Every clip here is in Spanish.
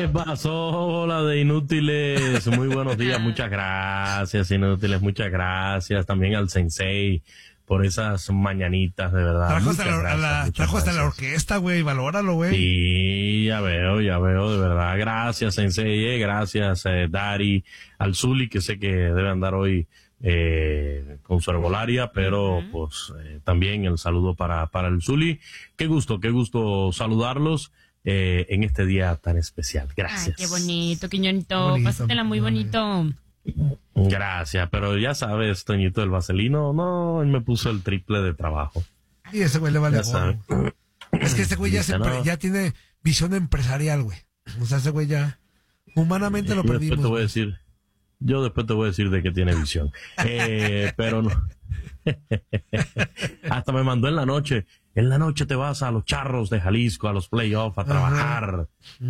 pasó, bola de inútiles? Muy buenos días, muchas gracias, inútiles, muchas gracias. También al Sensei por esas mañanitas, de verdad. Trajo hasta la orquesta, güey, valóralo, güey. Sí, ya veo, de verdad. Gracias, Sensei, gracias, Dari, al Zuli, que sé que debe andar hoy con su herbolaria, pero pues también el saludo para el Zuli. Qué gusto saludarlos en este día tan especial. Gracias. Ay, qué bonito, Quiñonito, pásatela muy bonito. Gracias, pero ya sabes, Toñito, el vaselino, no, él me puso el triple de trabajo. Y ese güey le vale gorro. Es que ese güey ya tiene visión empresarial, güey. O sea, ese güey ya humanamente lo perdimos. Yo después te voy a decir de que tiene visión. Pero no. Hasta me mandó en la noche. En la noche te vas a los Charros de Jalisco, a los playoffs, a trabajar,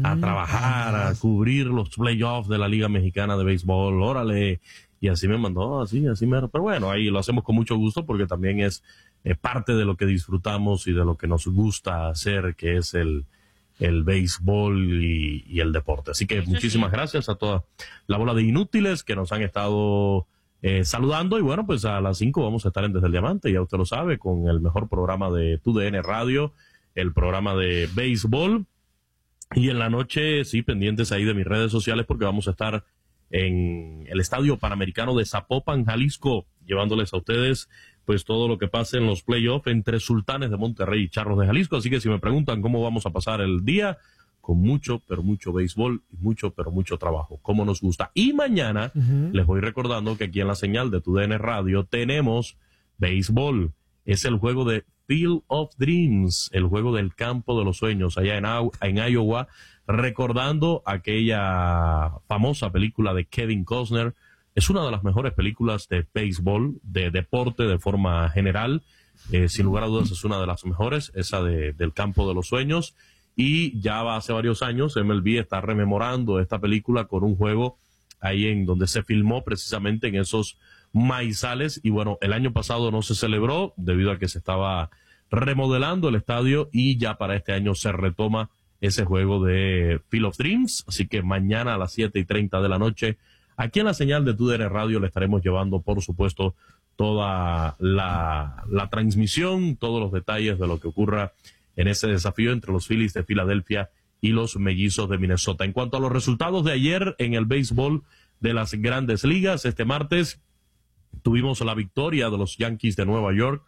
a cubrir los playoffs de la Liga Mexicana de Béisbol. Órale. Y así me mandó, así me... Pero bueno, ahí lo hacemos con mucho gusto porque también es parte de lo que disfrutamos y de lo que nos gusta hacer, que es el béisbol y el deporte. Así que muchísimas gracias a toda la bola de inútiles que nos han estado saludando. Y bueno, pues a las 5 vamos a estar en Desde el Diamante, ya usted lo sabe, con el mejor programa de TUDN Radio, el programa de béisbol. Y en la noche, sí, pendientes ahí de mis redes sociales porque vamos a estar en el Estadio Panamericano de Zapopan, Jalisco, llevándoles a ustedes pues todo lo que pase en los playoffs entre Sultanes de Monterrey y Charros de Jalisco. Así que si me preguntan cómo vamos a pasar el día, con mucho, pero mucho béisbol y mucho, pero mucho trabajo, como nos gusta. Y mañana les voy recordando que aquí en la señal de TUDN Radio tenemos béisbol. Es el juego de Field of Dreams, el juego del campo de los sueños, allá en Iowa, recordando aquella famosa película de Kevin Costner. Es una de las mejores películas de béisbol, de deporte de forma general. Sin lugar a dudas es una de las mejores, esa del campo de los sueños. Y ya hace varios años MLB está rememorando esta película con un juego ahí en donde se filmó precisamente en esos maizales. Y bueno, el año pasado no se celebró debido a que se estaba remodelando el estadio y ya para este año se retoma ese juego de Field of Dreams. Así que mañana a las 7:30 de la noche, aquí en la señal de TUDN Radio le estaremos llevando, por supuesto, toda la transmisión, todos los detalles de lo que ocurra en ese desafío entre los Phillies de Filadelfia y los Mellizos de Minnesota. En cuanto a los resultados de ayer en el béisbol de las Grandes Ligas, este martes tuvimos la victoria de los Yankees de Nueva York,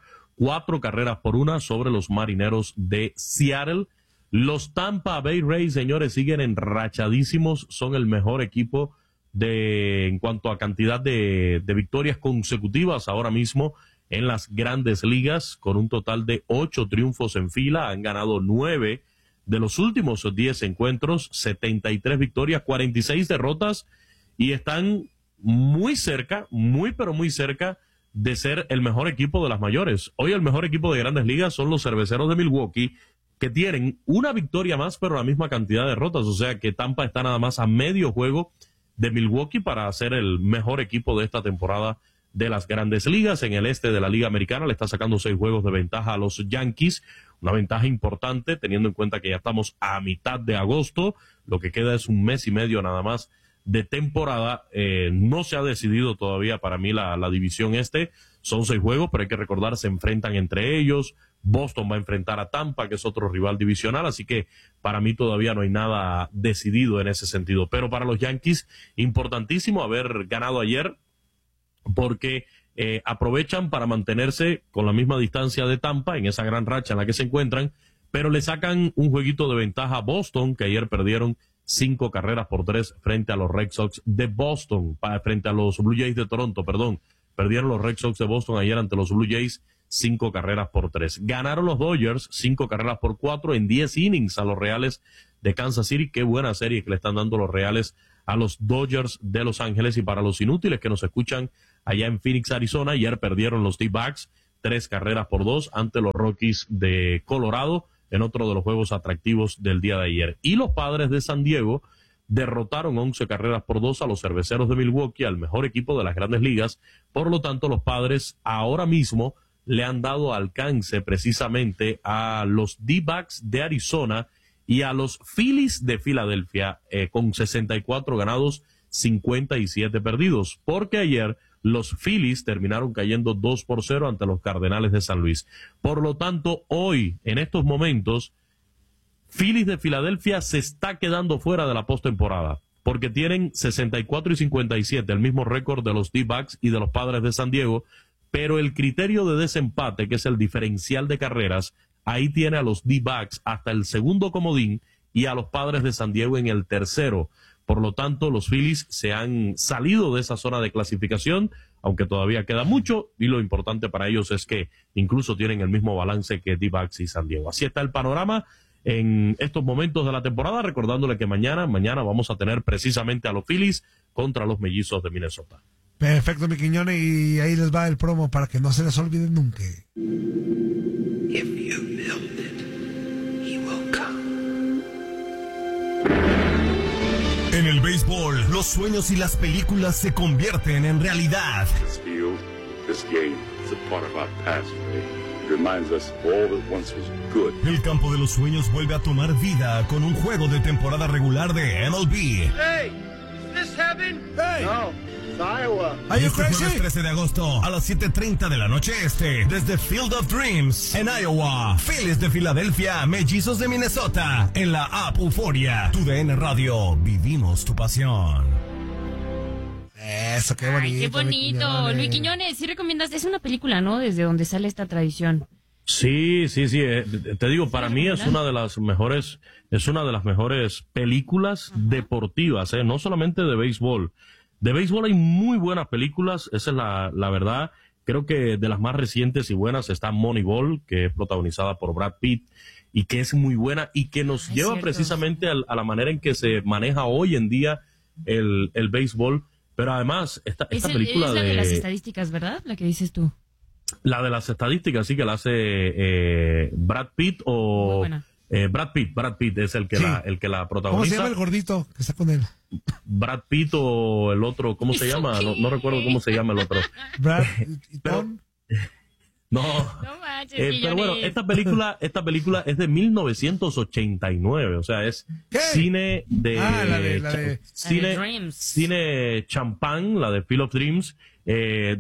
4-1 sobre los Marineros de Seattle. Los Tampa Bay Rays, señores, siguen enrachadísimos, son el mejor equipo en cuanto a cantidad de victorias consecutivas ahora mismo en las Grandes Ligas, con un total de 8 triunfos en fila. Han ganado 9 de los últimos 10 encuentros, 73 victorias, 46 derrotas, y están muy cerca, pero muy cerca de ser el mejor equipo de las mayores. Hoy el mejor equipo de Grandes Ligas son los Cerveceros de Milwaukee, que tienen una victoria más, pero la misma cantidad de derrotas. O sea que Tampa está nada más a medio juego de Milwaukee para ser el mejor equipo de esta temporada de las Grandes Ligas. En el este de la Liga Americana le está sacando 6 juegos de ventaja a los Yankees, una ventaja importante teniendo en cuenta que ya estamos a mitad de agosto, lo que queda es un mes y medio nada más de temporada. No se ha decidido todavía para mí la división este, son 6 juegos, pero hay que recordar, se enfrentan entre ellos. Boston va a enfrentar a Tampa, que es otro rival divisional, así que para mí todavía no hay nada decidido en ese sentido. Pero para los Yankees, importantísimo haber ganado ayer, porque aprovechan para mantenerse con la misma distancia de Tampa en esa gran racha en la que se encuentran, pero le sacan un jueguito de ventaja a Boston, que ayer perdieron 5-3 frente a los Red Sox de Boston, frente a los Blue Jays de Toronto, perdón. Perdieron los Red Sox de Boston ayer ante los Blue Jays 5-3. Ganaron los Dodgers 5-4 en 10 innings a los Reales de Kansas City. Qué buena serie que le están dando los Reales a los Dodgers de Los Ángeles. Y para los inútiles que nos escuchan allá en Phoenix, Arizona, ayer perdieron los D-Backs 3-2 ante los Rockies de Colorado en otro de los juegos atractivos del día de ayer. Y los Padres de San Diego derrotaron 11-2 a los Cerveceros de Milwaukee, al mejor equipo de las Grandes Ligas. Por lo tanto, los Padres ahora mismo le han dado alcance precisamente a los D-Backs de Arizona y a los Phillies de Filadelfia con 64 ganados, 57 perdidos, porque ayer los Phillies terminaron cayendo 2-0 ante los Cardenales de San Luis. Por lo tanto, hoy, en estos momentos, Phillies de Filadelfia se está quedando fuera de la postemporada, porque tienen 64 y 57, el mismo récord de los D-backs y de los Padres de San Diego, pero el criterio de desempate, que es el diferencial de carreras, ahí tiene a los D-backs hasta el segundo comodín y a los Padres de San Diego en el tercero. Por lo tanto, los Phillies se han salido de esa zona de clasificación, aunque todavía queda mucho, y lo importante para ellos es que incluso tienen el mismo balance que D-backs y San Diego. Así está el panorama en estos momentos de la temporada, recordándole que mañana vamos a tener precisamente a los Phillies contra los Mellizos de Minnesota. Perfecto, mi Quiñones, y ahí les va el promo para que no se les olvide nunca. If you build it, he will come. En el béisbol, los sueños y las películas se convierten en realidad. This field, this game, is a part of our past, Ray. It reminds us of all that once was good. El campo de los sueños vuelve a tomar vida con un juego de temporada regular de MLB. Hey, is this heaven? Hey. No, it's Iowa. Are you Este crazy? jueves 13 de agosto a las 7:30 de la noche este, desde Field of Dreams, en Iowa. Phillies de Filadelfia, Mellizos de Minnesota, en la app Euforia. Tu DN Radio, vivimos tu pasión. Eso, qué bonito. Ay, qué bonito. Luis Quiñones, sí recomiendas, es una película, ¿no? Desde donde sale esta tradición. Sí, te digo, para mí es una de las mejores películas deportivas, no solamente de béisbol. De béisbol hay muy buenas películas, esa es la verdad. Creo que de las más recientes y buenas está Moneyball, que es protagonizada por Brad Pitt y que es muy buena y que nos lleva precisamente a la manera en que se maneja hoy en día el béisbol. Pero además, esta película es la de las estadísticas, ¿verdad? La que dices tú. La de las estadísticas, sí, que la hace Brad Pitt o... Muy buena. Brad Pitt es el que la protagoniza. ¿Cómo se llama el gordito que está con él? Brad Pitt o el otro, ¿cómo se llama? No recuerdo cómo se llama el otro. Brad y Pero- Tom. No. No manches, Pero bueno, esta película es de 1989, o sea, es ¿Qué? cine de... La de cine, Dreams. cine champán, la de Field of Dreams, de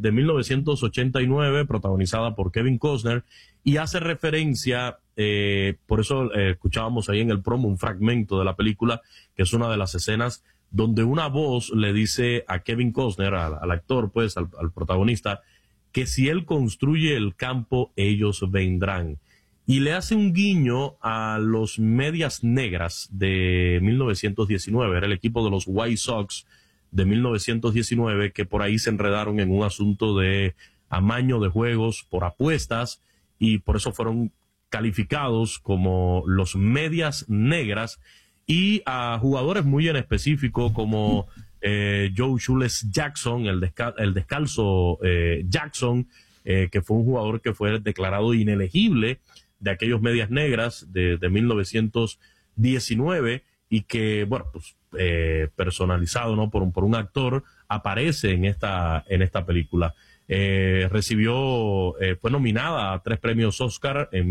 1989, protagonizada por Kevin Costner, y hace referencia, por eso escuchábamos ahí en el promo un fragmento de la película, que es una de las escenas donde una voz le dice a Kevin Costner, al actor, pues, al protagonista, que si él construye el campo, ellos vendrán. Y le hace un guiño a los Medias Negras de 1919, era el equipo de los White Sox de 1919, que por ahí se enredaron en un asunto de amaño de juegos por apuestas, y por eso fueron calificados como los Medias Negras, y a jugadores muy en específico como Joe Shoeless Jackson, el descalzo Jackson, que fue un jugador que fue declarado inelegible de aquellos Medias Negras de 1919, y que, bueno, pues personalizado, ¿no? por un actor, aparece en esta película. Fue nominada a 3 premios Oscar en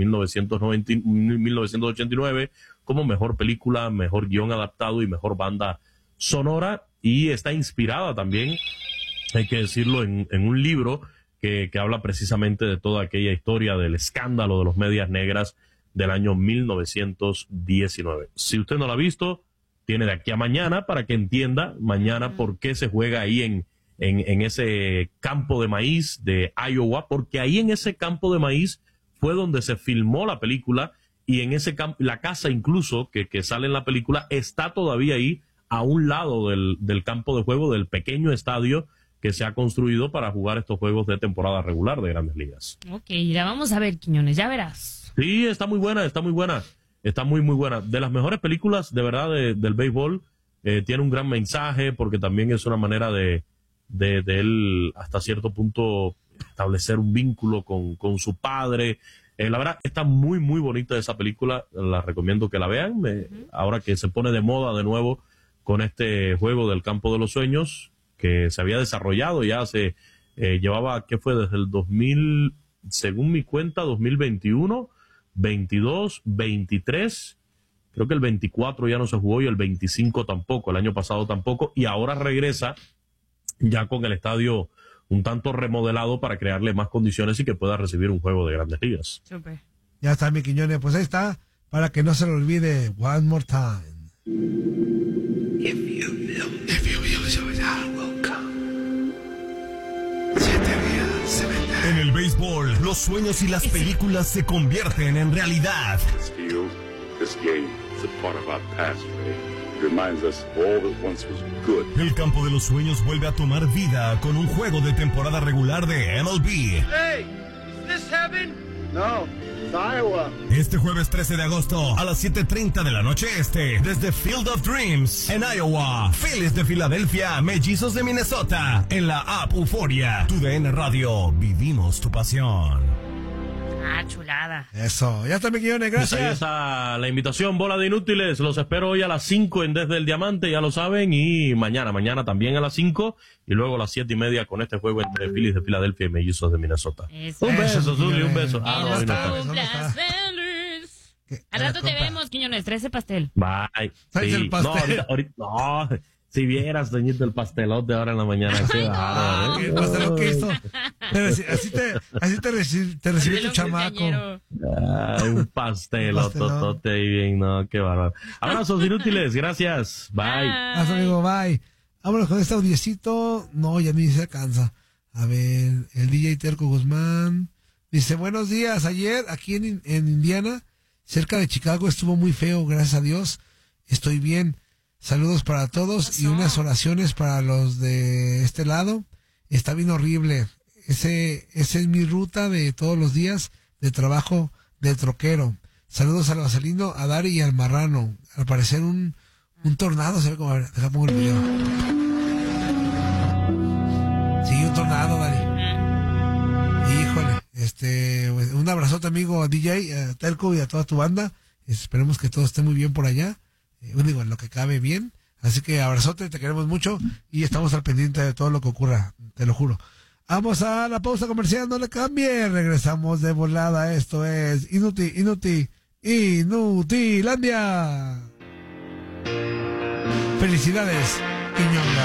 1989 como mejor película, mejor guión adaptado y mejor banda sonora, y está inspirada también, hay que decirlo, en un libro que habla precisamente de toda aquella historia del escándalo de los Medias Negras del año 1919. Si usted no la ha visto, tiene de aquí a mañana para que entienda mañana por qué se juega ahí en ese campo de maíz de Iowa, porque ahí en ese campo de maíz fue donde se filmó la película, y en ese campo, la casa incluso que sale en la película está todavía ahí a un lado del campo de juego, del pequeño estadio que se ha construido para jugar estos juegos de temporada regular de Grandes Ligas. Ok, la vamos a ver, Quiñones, ya verás. Sí, está muy buena, está muy muy buena. De las mejores películas, de verdad, del béisbol. Tiene un gran mensaje, porque también es una manera de él, hasta cierto punto, establecer un vínculo con su padre. La verdad, está muy, muy bonita esa película, la recomiendo que la vean. Ahora que se pone de moda de nuevo con este juego del campo de los sueños, que se había desarrollado ya llevaba, ¿qué fue? Desde el 2000, según mi cuenta, 2021, 22, 23 Creo que el 24 ya no se jugó y el 25 tampoco, el año pasado tampoco, y ahora regresa ya con el estadio un tanto remodelado para crearle más condiciones y que pueda recibir un juego de Grandes Ligas. Súper. Ya está, mi Quiñones, pues ahí está, para que no se lo olvide. One more time. If you build it, he will come. 7 días se vendrá. En el béisbol, los sueños y las películas se convierten en realidad. This field, this game, is a part of our past, Ray. It reminds us of all that once was good. El campo de los sueños vuelve a tomar vida con un juego de temporada regular de MLB. Hey, is this heaven? No, it's Iowa. Este jueves 13 de agosto a las 7:30 de la noche desde Field of Dreams en Iowa. Phillies de Filadelfia, Mellizos de Minnesota en la app Euforia. Tu DN Radio, vivimos tu pasión. Ah, chulada. Eso, ya está, mi Quiñones, Pues ahí gracias. está la invitación, bola de inútiles. Los espero hoy a las 5 en Desde el Diamante, ya lo saben, y mañana también a las 5 y luego a las 7:30 con este juego entre Phillies de Filadelfia y Mellizos de Minnesota. Eso. Un beso, Eso, Zuli, un beso. En Ah, no, los hoy no está. eso no cumplas está. feliz. ¿Qué? Al rato te Compa. vemos, Quiñones. 13 pastel. Bye. Tráete el pastel. No, ahorita, no. Si vieras, Doñito, el pastelote ahora en la mañana. Qué bárbaro, ¿Qué ¿eh? pastel que hizo? Pero así te recibió tu Reloj chamaco. quinceañero. Ay, un pastelototote ahí bien, no, qué bárbaro. Abrazos inútiles, gracias. Bye. Hasta luego, bye. Vámonos con este audiecito. No, ya ni se alcanza. A ver, el DJ Terco Guzmán dice: buenos días. Ayer aquí en Indiana, cerca de Chicago, estuvo muy feo, gracias a Dios. Estoy bien. Saludos para todos y unas oraciones para los de este lado. Está bien horrible. Esa es mi ruta de todos los días de trabajo de troquero. Saludos al Vaselino, a Dari y al Marrano. Al parecer un tornado, se ve como... Deja pongo el video. Sí, un tornado, Dari. Híjole. Un abrazote, amigo DJ, a Telco y a toda tu banda. Esperemos que todo esté muy bien por allá. Digo, en lo que cabe bien. Así que abrazote, te queremos mucho y estamos al pendiente de todo lo que ocurra, te lo juro. Vamos a la pausa comercial, no le cambie. Regresamos de volada. Esto es Inutilandia. Felicidades, Quiñonga.